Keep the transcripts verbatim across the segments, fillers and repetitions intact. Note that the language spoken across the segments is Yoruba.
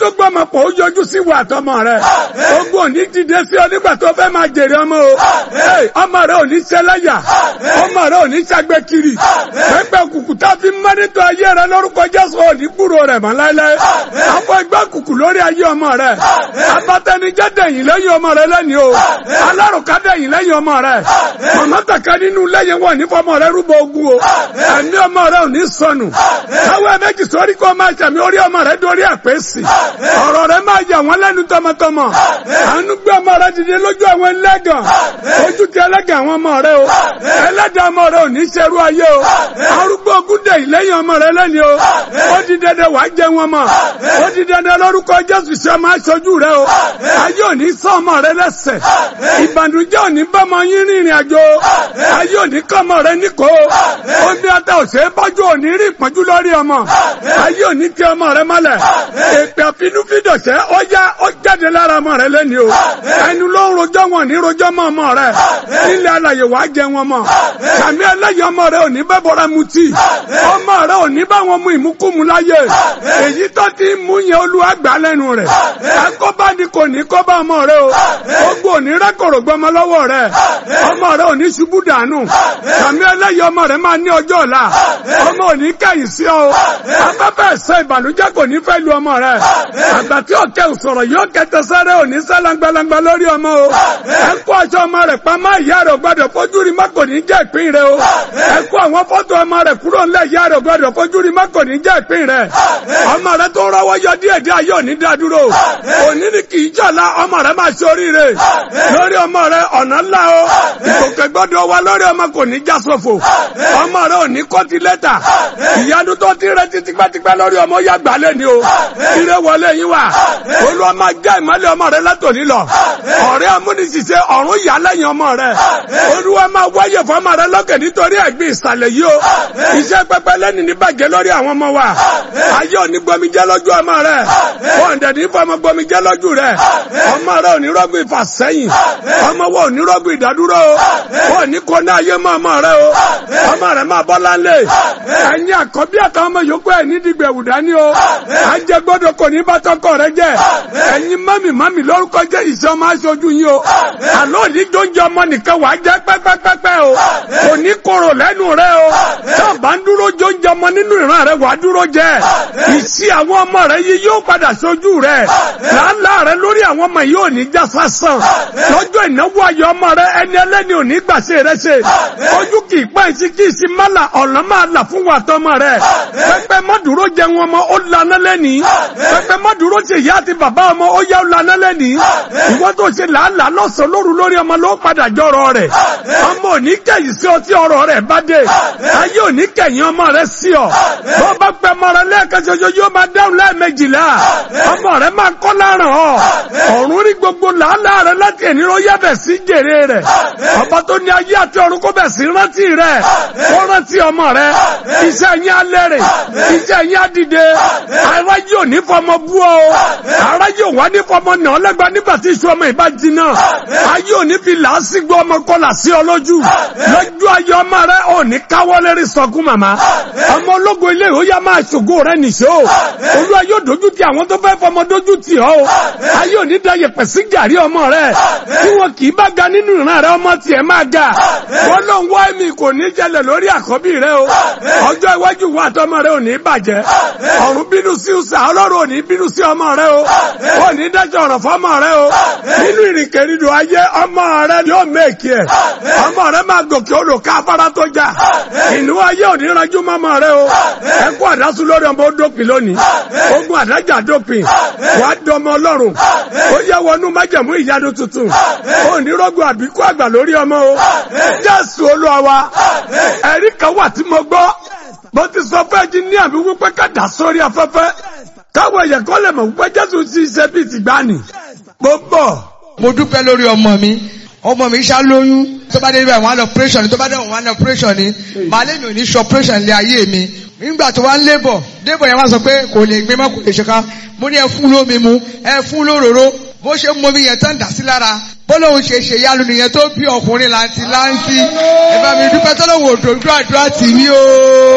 tó gbọ́mọ pọ̀ ó yọjú sí wa àtọmọ rẹ̀. Ogun ò ní dìde sí ọ nígbà tó fẹ́ máa jèrè ọmọ o. Ọmọ rẹ̀ ò ní ṣẹlẹ́yà. Ọmọ rẹ̀ ò ní ṣàgbé kiri. Pẹ́pẹ́ òkùnkùn tá a fi mọ́nítọ̀ ayé rẹ̀ lórúkọ Jésù ò ní gbúrò rẹ̀ mọ́ láéláé. Àwọn ẹgbẹ́ òkùnkùn lórí ayé ọmọ rẹ̀. Abatẹnijẹ́ dẹ̀yìn lẹ́yìn ọmọ rẹ̀ lẹ́ni o. Alárùká dẹ̀yìn lẹ́yìn ọmọ rẹ̀. Màmá tàkà nínú lẹ́yìn wọn ní fọmọ rẹ̀ rúbọ ogun o. Ẹ̀mí ọmọ rẹ̀ ò ní sọnù. Káwọ́ ẹ méjì sórí kó máa ṣàmì orí ọmọ rẹ̀ dórí àpèsì. Ọ̀rọ̀ rẹ̀ máa yà wọ́n lẹ́nu tọmọtọmọ. Àánú gbé ọmọ rẹ̀ dìde lójú àwọn ẹlẹ́gàn. Ojú ti ẹlẹ́gàn àwọn ọmọ rẹ̀ o. Ẹlẹ́dàá ọmọ rẹ̀ ò ní ṣerú ayé o. Arúgbó ogun dẹ̀yìn lẹ́yìn ọmọ rẹ̀ lẹ́ni o. Ó di dandan wàá jẹ wọn mọ̀. Ó di dandan lórúkọ Jésù ṣe máa ṣojú rẹ̀ o. Ayé ò ní sọ ọmọ rẹ̀ lẹ́sẹ̀. Ìbànújẹ́ ò ní bọ́mọ yín rìnrìn àjò. Ayé ò ní kọ́ ọmọ rẹ̀ níkò. Omi ata òṣèré bọ́jú ò ní rí ìpọ́njú lórí ọmọ. Ayé ò ní tẹ ọmọ rẹ̀ mọ́lẹ̀. Èpè àfinúfídọ̀ṣẹ́ ó yá ó jáde lára ọmọ rẹ̀ lẹ́ni o. Ẹnu ló ń rojọ́ wọn ní rojọ́ mọ́ ọmọ rẹ̀. Nílẹ̀ alàyè wàá jẹ wọn mọ̀. Sàmì ẹlẹ́yìn ọmọ rẹ̀ ò ní bẹ́ bọ́ra mutí. Ọmọ rẹ̀ ò ní bá wọn mu ìmúkúmu láyé. Èyí tó ti ń mú yẹn Olúwa gbà lẹ́nu rẹ̀. Akọ́bá ni kò ní kọ́ bá ọmọ rẹ̀ o. Ogun ò ní rẹ́kọ̀rọ̀ gbọmọ lọ́wọ́ rẹ̀. Ọmọ rẹ̀ ò ní ṣubú dànù. Sàmì ẹlẹ́yìn ọmọ rẹ̀ máa ní ọjọ́ ọ̀la. Ọmọ ò ní kẹ́yìn sí ọ. Afẹ́fẹ́ ẹ̀sẹ̀ ìbànújẹ́ kò ní fẹ́ lu ọmọ rẹ̀. Àgbà tí ọ̀kẹ́ òsọ̀rọ̀ yóò kẹtẹ sáré ò ní sá langbalangba lórí ọmọ o. Ẹ kó aṣọ ọmọ rẹ̀ pamọ́ ìyá rẹ̀ gbọ́dọ̀ fojú rí má kò ní jẹ́ ìpín rẹ̀ o. Ẹ kó àwọn fọ́tò ọmọ rẹ̀ kúrò ńlẹ̀ ìyá rẹ̀ gbọ́dọ̀ fojú rí má kò ní jẹ́ ìpín rẹ̀. Ọmọ rẹ̀ tó rọwọ́ yọ díẹ̀ díẹ̀ yóò ní dádúró. Òní ni kì í jọ̀la ọmọ rẹ̀ máa ṣe oríire. Lórí ọmọ rẹ̀ ọ̀nà ńlá o. Ìkòkè gbọ́dọ̀ wá lórí ọmọ kò ní já sófò. Ọmọ rẹ̀ ò ní kọ́tí lẹ́tà. Ìyanu tó ti rẹ ti tipẹ́tipẹ́ lórí ọmọ ya gbàlẹ́ ni o. Ire wọlé yín wà. Olúwa máa jẹ́ ìmọ́lẹ̀ ọmọ rẹ̀ látòní lọ. Ọ̀rẹ́ amúnisìṣẹ́ ọ̀run yà lẹ́yìn ọmọ rẹ̀. Olúwa máa wáyé fọmọ rẹ̀ lókè nítorí ẹ̀gbin ìsàlẹ̀ yìí o. Iṣẹ́ pẹpẹ lẹ́ni ní bàjẹ́ lórí àwọn ọmọ wa. Ayé ò ní gbomijẹ́ lójú ọmọ rẹ̀. Wọ́n ní fọmọ gbomijẹ́ lójú rẹ̀. Ọmọ rẹ̀ ò ní rọ́gbìn ìfàsẹ́yìn. Ọmọ wa ò ní rọ́gbìn ìdádúró o. Wọ́n ní kó náà yé mọ́ ọmọ rẹ̀ o. Ọmọ rẹ̀ máa bọ́ lálẹ́. Ẹ̀yin àkọ́bí àtàwọn ọmọ yòókù ẹ̀ ní dìgbẹ̀wù dání o. Ajẹ́ gbọ́dọ̀ kò ní bá tọkọ rẹ̀ jẹ́. Ẹ̀yin mami mami lórúkọ jẹ́ ìṣe ọmọ aṣojú yín o. Àlọ́ òní tó ń jẹ ọmọ nìkan wàá jẹ́ pẹ́pẹ́pẹ́pẹ́ o. Kò ní kóró lẹ́nu rẹ̀ o. Tó bá ń dúró jó ń jẹ ọmọ nínú ìran rẹ̀ wàá dúró jẹ́. Ìṣí àwọn ọmọ rẹ̀ yìí yóò padà ṣojú rẹ̀. Làálàá rẹ̀ lórí àwọn ọmọ yìí ò ní já sásán. Lọ́jọ́ ìnáwó ayọ̀ ọmọ rẹ̀ ẹni ẹlẹ́ni ò ní gbàṣẹ rẹ̀ ṣe. Ojú kì í pẹ́ ìṣí kì í sí mọ́là ọ̀nà máa là fún wa tọmọ rẹ̀. Pẹ́pẹ́ má dúró jẹ wọn ọmọ ó laná lẹ́nìí. Pẹ́pẹ́ má dúró ṣe ìyá àti bàbá ọmọ ó yá ó laná lẹ́nìí. Ìwọ́n tó ṣe làálàá lọ́sàn-án lóru lórí ọmọ ló padà jọrọ rẹ̀. Ọmọ ò ní kẹ̀yìn sí ọ tí ọrọ̀ rẹ̀ bá dé. Ayé ò ní kẹ̀yìn ọmọ rẹ̀ sí ọ. Bọ́ bá pẹ́ ọmọ rẹ̀ lẹ́ẹ̀kan ṣoṣo yóò máa dáhùn lẹ́ẹ̀mejìlá. Ọmọ rẹ̀ máa kọ́ láràn ọ. Ọ̀run rí gbogbo làálàá rẹ̀ láti ẹni ló yẹ bẹ̀ sí jèrè rẹ̀. Ọba tó ní ayé àti ọ̀run kó bẹ̀ sí rántí rẹ̀. Ó rántí ọmọ rẹ̀. Iṣẹ́ yín á lérè. Iṣẹ́ yín á dìde. Ara yóò ní fọmọ bú ọ. Ara yóò wá ní fọmọ nà ọ́ lẹ́gbàá nígbà tí iṣu ọmọ ìbá jiná. Ayé ò ní fi làásìgbò ọmọ kọlà sí ọ lójú. Lọ́jọ́ ayọ̀ ọmọ rẹ̀ ò ní káwọ́ lérí sọkún màmá. Ọmọ ológo ilé ìwé yá máa ṣògo rẹ̀ nìṣó. Olúwa yóò dojú ti àwọn tó fẹ́ fọmọ dojú ti ọ. Ayé ò ní da yẹ̀pẹ̀ sí gàrí ọmọ rẹ̀. Tí wọn kì í bá ga nínú ìran rẹ̀ ọmọ tiẹ̀ máa ga. Wọ́n lọ ń wá ẹ̀mí kò ní jẹlẹ̀ lórí àkọ́bí rẹ̀ o. Ọjọ́ iwájú wa àtọmọ rẹ̀ ò ní bàjẹ́. Ọ̀run bínú sí ọ̀sà ọlọ́run ò ní bínú sí ọmọ rẹ̀ o. Ò ní dájọ́ ọ̀rọ̀ fọ́mọ rẹ̀ o. Nínú ìrìnkèrindò ayé ọmọ rẹ̀ yóò mẹ́ẹ̀kì ẹ̀. Ọmọ rẹ̀ máa gòkè odò ká afárá tó já. Ìnú ayé ò ní ranjú mọ́mọ rẹ̀ o. Ẹkú àdásù lórí ọmọ ó dópin lónìí. Ogun àdájà dópin. Wà á dọmọ ọlọ́run. Ó yẹ wọnú májẹ̀mú ìyanu tuntun. Ó ní rọ́gùn àbíkú àgbà lórí ọmọ o. Jésù Olúwa wa. Ẹ̀rí kan wà tí mo gbọ́. Mo ti sọ fún ẹnjiníà mi wípé ká dà sórí afẹ́fẹ́. Káwọn èèyàn kọ́ lè mọ̀ wípé Jésù ti ṣe bíi ti gbani. Mo bọ̀. Mo dúpẹ́ lórí ọmọ mi. Ọmọ mi ṣá lóyún. Tó bá dé ibẹ̀ wọ́n á lọ operation ni. Tó bá dé wọ́n á lọ operation ni. Màálé mi ò ní ṣe operation lé ayé mi. Nígbà tó wá ń lébọ̀, débọ̀ yẹn wá sọ pé kò lè gbé mọ́ kò lè ṣe ká. Mo ní ẹ fún lómi mu, ẹ fún lóróró. Bó ṣe mú omi yẹn tán dà sí lára. Bọ́lọ́hun ṣe ṣe yálu nìyẹn tó bí ọkùnrin láǹtí láǹtí. Ẹ bá mi dúpẹ́ tọ́lọ́wọ́ òdòdó àdúrà tì mí o.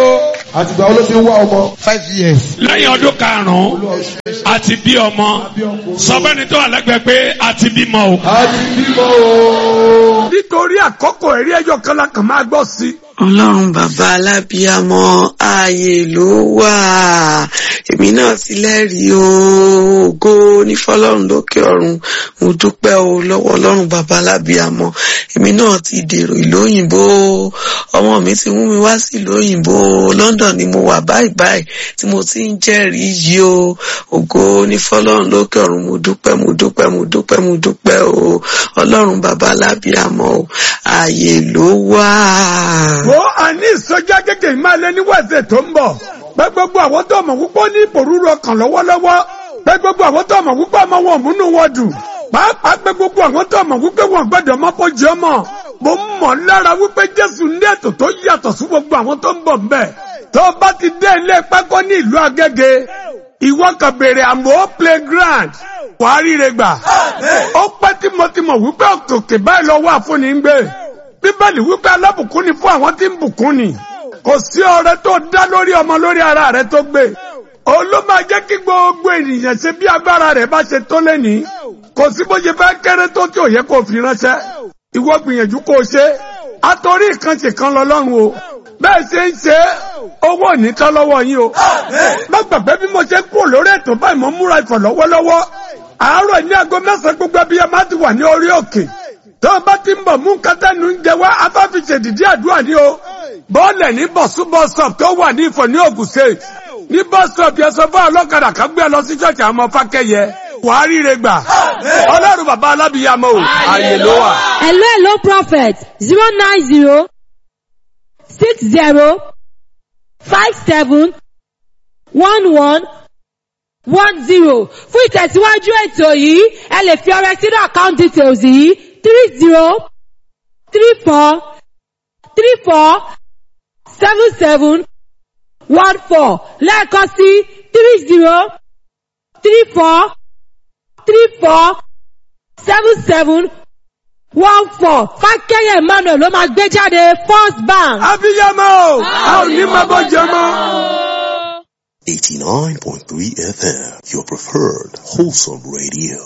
àtìgbà wo ló ti ń wá ọmọ. five years. lẹ́yìn ọdún karùn-ún àti bí ọmọ sọ fẹ́ni tó wà lẹ́gbẹ̀ẹ́ pé àti bímọ o. àti bímọ o. nítorí àkókò ẹ̀rí ẹjọ́ kan la kàn máa gbọ́ sí. Ọlọ́run bàbá alábíàmọ ààyè ló wà, èmi náà sì lẹ́rìí o, ògo ní fọ́lọ́run lókè ọ̀run, mo dúpẹ́ o lọ́wọ́ Ọlọ́run bàbá alábíàmọ, èmi náà ti dèrò ìlú òyìnbó, ọmọ mi ti mú mi wá sí ìlú òyìnbó, London ni mo wà báyìí báyìí tí mo ti ń jẹ́rìí yìí o, ògo ní fọ́lọ́run lókè ọ̀run, mo dúpẹ́ mo dúpẹ́ mo dúpẹ́ mo dúpẹ́ o, Ọlọ́run bàbá alábíàmọ o, ààyè ló wà. Wo àní ìsọjá kékeré máa lé ní wẹ̀sẹ̀ tó ń bọ̀. Pé gbogbo àwọn tó mọ̀ wípé ní ìpòrúurú ọkàn lọ́wọ́lọ́wọ́. Pé gbogbo àwọn tó mọ̀ wípé ọmọ wọn múnú wọn dùn. Pàápàá pé gbogbo àwọn tó mọ̀ wípé wọn gbọ́dọ̀ mọ́ bójú ọmọ. Mo ń mọ̀ lára wípé Jésù ní ètò tó yàtọ̀ sí gbogbo àwọn tó ń bọ̀ ńbẹ̀. Tó bá ti dé ilé pákó ní ìlú Agége, ìwọ kan bèrè àmọ́ playground. Wàá ríre gbà. Ó pẹ́ tímọ́tímọ́ wípé òkè báyìí lọ́wọ́ àfúnni ń gbé. Bíbélì wípé alábùkún ni fún àwọn tí ń bùkún ni. Kò sí ọrẹ tó dá lórí ọmọ lórí ara rẹ tó gbé. Òun ló máa jẹ́ kí gbogbo ènìyàn ṣe bí agbára rẹ̀ bá ṣe tó lẹ́ni. Kò sí bó ṣe fẹ́ kéré tó tí ò yẹ kó fi ránṣẹ́. Ìwọ gbìyànjú kó o ṣe. Àtòrí ìkànṣe kan lọ́lọ́run o. Bẹ́ẹ̀ ṣe ń ṣe owó òní tán lọ́wọ́ yín o. Má gbàgbé bí mo ṣe kúrò lórí ètò báyìí mo múra ìfọ̀ lọ́wọ́lọ́wọ́. Àárọ̀ ní aago mẹ́sàn-án gbogbo ẹbí ẹ má ti wà ní orí òkè. Tó o bá ti ń bọ̀ mú kátẹ́nu ń jẹ wá afáfiṣe dìdí àdúrà ní o. Bọ́ọ̀lẹ̀ ní bọ̀sú bọ́sọ̀p tó wà ní Ifọ̀ ní Ògùn State. Ní bọ́sọ̀p yẹn sọ fún ọlọ́kadà kan gbé lọ sí ṣọ́ọ̀ṣì àwọn ọmọ Fákẹ́yẹ. Wàá ríre gbà. Ọlọ́run bàbá alábìyàmọ́ o. Ààyè ló wà. Hello, hello, prophet. Zero nine zero six zero five seven one one one zero. Fún ìtẹ̀síwájú ètò yìí, ẹ lè fi ọrẹ sínú account details yìí three zero three four three four seven seven one four. Lẹ́ẹ̀kan sí three zero three four three four seven seven one four. Fákẹ́yẹ Emmanuel ló máa gbé jáde First Bank. Abiyamọ, a ò ní máa bọ́ jẹ mọ́. eighty-nine point three F M, your preferred wholesome radio.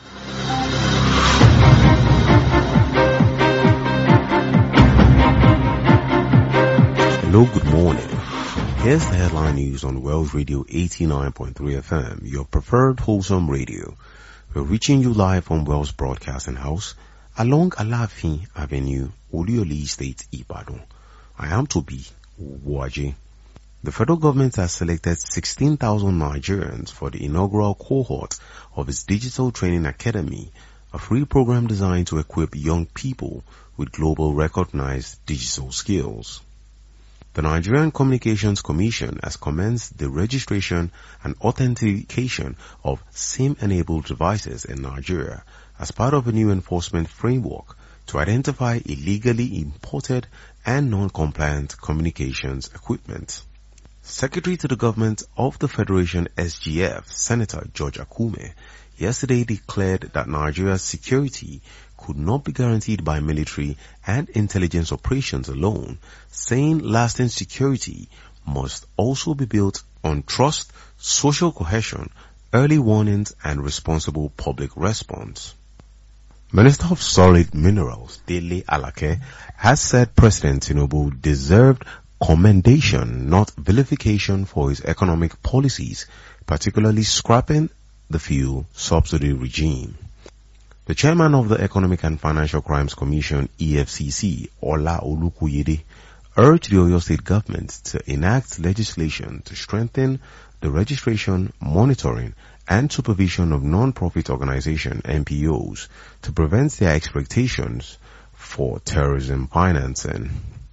Hello, good morning. Here's the headline news on Wells Radio eighty-nine point three F M, your preferred wholesome radio. We're reaching you live from Wells Broadcasting House along Alafin Avenue, Oluyole Estate, Ibadan. I am Tobi Uwaje. The federal government has selected sixteen thousand Nigerians for the inaugural cohort of its Digital Training Academy, a free program designed to equip young people with global recognized digital skills. The Nigerian Communications Commission has commenced the registration and authentication of SIM-enabled devices in Nigeria as part of a new enforcement framework to identify illegally imported and non-compliant communications equipment. Secretary to the Government of the Federation S G F, Senator George Akume, yesterday declared that Nigeria's security could not be guaranteed by military and intelligence operations alone, saying lasting security must also be built on trust, social cohesion, early warnings, and responsible public response. Minister of Solid Minerals, Dele Alake, has said President Tinubu deserved commendation, not vilification, for his economic policies, particularly scrapping the fuel subsidy regime. The chairman of the Economic and Financial Crimes Commission, E F C C, Ola Olukuyede, urged the Oyo State government to enact legislation to strengthen the registration, monitoring, and supervision of non-profit organization N P Os to prevent their exploitations for terrorism financing.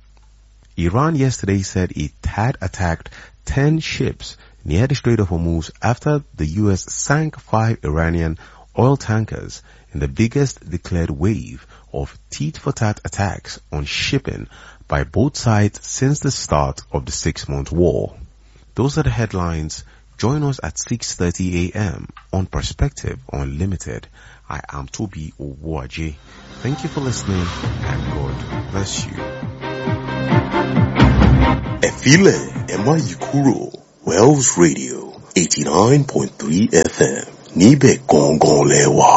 Iran yesterday said it had attacked ten ships near the Strait of Hormuz after the U S sank five Iranian oil tankers in the biggest declared wave of tit-for-tat attacks on shipping by both sides since the start of the six-month war. Those are the headlines. Join us at six thirty a m on Perspective Unlimited. I am Tobi Owoaje. Thank you for listening and God bless you. Ẹ filẹ̀ ẹ má yí kúrò. Wells Radio eighty nine point three F M níbẹ̀ gangan lẹ wà.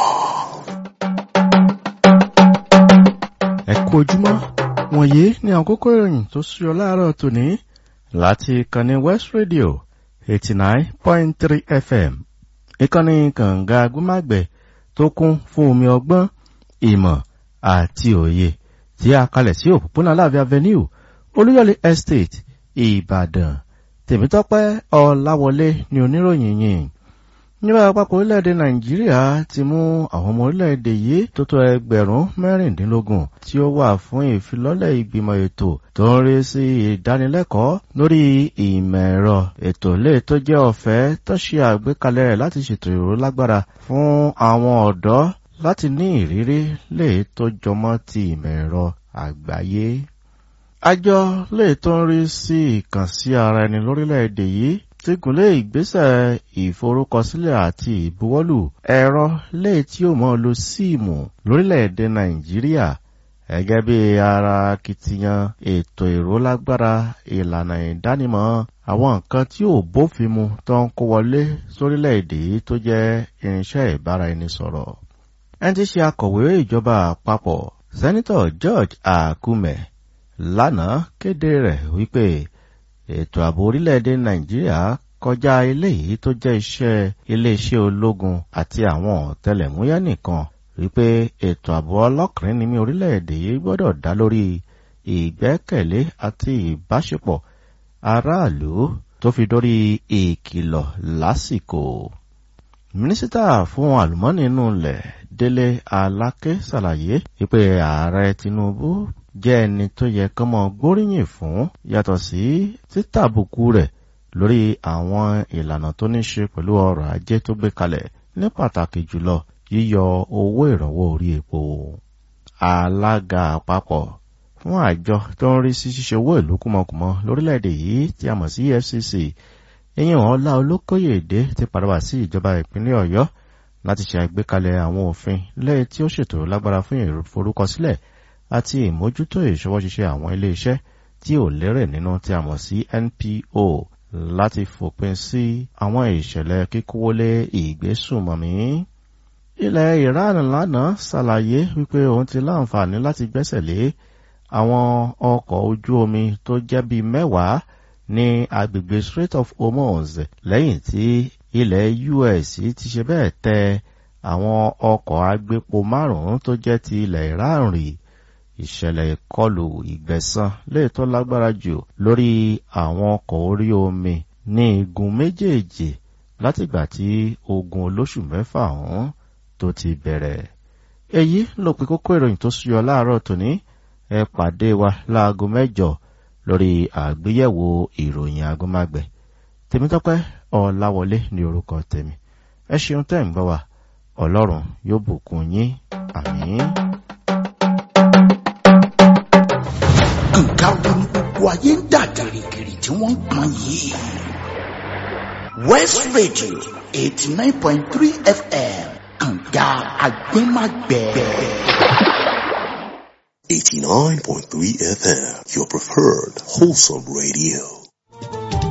Ẹ kú ojúmọ́, wọ̀nyí ni àwọn kókó ìròyìn tó súyọ láàárọ̀ tòní láti ìkànnì West Radio eighty nine point three F M. Ìkànnì kànga agbómágbẹ̀ tó kún fún omi ọgbọ́n, ìmọ̀ àti òye tí a kalẹ̀ sí òpópónà Aláàfin Avenue, Olúyọ̀lé Estate, Ìbàdàn. Tèmítọ́pẹ́ Ọláwọlé ni oníròyìn yìí. Nígbà àpapọ̀ orílẹ̀-èdè Nàìjíríà ti mú àwọn ọmọ orílẹ̀-èdè yìí tó tó ẹgbẹ̀rún mẹ́rìndínlógún tí ó wà fún ìfilọ́lẹ̀ ìgbìmọ̀ ètò tó ń rí sí ìdánilẹ́kọ̀ọ́ lórí ìmọ̀ ẹ̀rọ ètò lè tó jẹ́ ọ̀fẹ́ tó ṣe àgbékalẹ̀ rẹ̀ láti ṣètò ìró lágbára fún àwọn ọ̀dọ́ láti ní ìrírí lè tó jọmọ́ ti ìmọ̀ ẹ̀rọ àgbáyé. Àjọ lè tó ń rí sí ìkànsí ara ẹni lórílẹ̀-èdè yìí ti gùnlé ìgbésẹ̀ ìforúkọsílẹ̀ àti ìbuwọ́lù ẹ̀rọ lè tí ó mọ́ lo síìmù lórílẹ̀-èdè Nàìjíríà gẹ́gẹ́ bí ara akitiyan ètò ìrólágbára ìlànà ìdánimọ̀ àwọn nǹkan tí ò bófin mu tó ń kó wọlé sórílẹ̀-èdè yìí tó jẹ́ irinṣẹ́ ìbáraẹnisọ̀rọ̀. Ẹni tí ṣe akọ̀wé ìjọba àpapọ̀ Sẹ́nítọ̀ George Akume lánàá kéde rẹ̀ wípé ètò ààbò orílẹ̀-èdè Nàìjíríà kọjá eléyìí tó jẹ́ iṣẹ́ iléeṣẹ́ ológun àti àwọn ọ̀tẹlẹ̀múyẹ́ nìkan, wípé ètò ààbò ọlọ́kùnrin ní orílẹ̀-èdè yìí gbọ́dọ̀ dá lórí ìgbẹ́kẹ̀lé àti ìbáṣepọ̀ aráàlú tó fi dórí ìkìlọ̀ lásìkò. Mínísítà fún àlùmọ́nì inú ilẹ̀ Délé Aláké ṣàlàyé wípé ààrẹ Tinubu jẹ́ ẹni tó yẹ kán mọ́ gbóríyìn fún yàtọ̀ sí títàbùkù rẹ̀ lórí àwọn ìlànà tó ní ṣe pẹ̀lú ọrọ̀ ajé tó gbé kalẹ̀, ní pàtàkì jùlọ yíyọ owó ìrànwọ́ orí epo. Alága àpapọ̀ fún àjọ tó ń rí sí ṣíṣe owó ìlú kúmọkùmọ lórílẹ̀-èdè yìí tí a mọ̀ sí E F C C, ìyẹn Ọlá Olókóyèdé ti padà wá sí ìjọba ìpínlẹ̀ Ọ̀yọ́ láti ṣe àgbékalẹ̀ àwọn òfin lẹ́yìn tí ó ṣètò lágbára fún ìforúkọsílẹ̀ àti ìmójútó ìṣọwọ́ ṣíṣe àwọn ilé-iṣẹ́ tí ò lérè nínú tí a mọ̀ sí N P O láti fòpin sí àwọn ìṣẹ̀lẹ̀ kíkówólé ìgbésùnmọ̀mí. Ilẹ̀ Iran lánàá ṣàlàyé wípé òun ti láǹfààní láti gbẹ́sẹ̀ lé àwọn ọkọ̀ ojú omi tó jẹ́ bíi mẹ́wàá ní agbègbè Strait of Hormuz lẹ́yìn tí ilẹ̀ U S ti ṣe bẹ́ẹ̀ tẹ àwọn ọkọ̀ agbépo márùn-ún tó jẹ́ ti ilẹ̀ Iran rì. Ìṣẹ̀lẹ̀ ìkọlù ìgbẹ̀san lè tó lágbára jù lórí àwọn ọkọ̀ orí omi ní igun méjèèjì látìgbà tí ogun olóṣù mẹ́fà ọ̀hún tó ti bẹ̀rẹ̀. Èyí ló pín kókó ìròyìn tó súyọ láàárọ̀ tòní. Ẹ pàdé wa láago mẹ́jọ lórí àgbéyẹ̀wò ìròyìn agbómágbẹ̀. Tèmítọ́pẹ́ Ọláwọlé ní orúkọ tèmi. Ẹ ṣeun tẹ́ ń gbọ́ wa. Ọlọ́run yóò bùkún yín. Àmín. Nǹkan wo ni gbogbo ayé ń dà gìrìgìrì tí wọ́n ń pọn yìí? West Radio eighty nine point three F M kànga agbẹ́mágbẹ́. eighty nine point three F M, your preferred wholesome radio.